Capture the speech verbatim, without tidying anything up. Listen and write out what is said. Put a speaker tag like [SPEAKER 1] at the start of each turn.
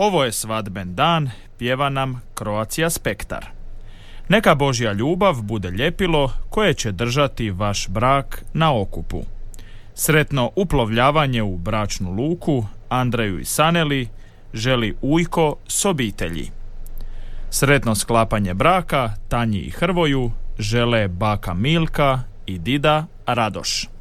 [SPEAKER 1] Ovo je svadben dan, pjeva nam Croatia Spektar. Neka Božja ljubav bude ljepilo koje će držati vaš brak na okupu. Sretno uplovljavanje u bračnu luku Andreju i Saneli želi Ujko s obitelji. Sretno sklapanje braka Tanji i Hrvoju žele baka Milka i dida Radoš.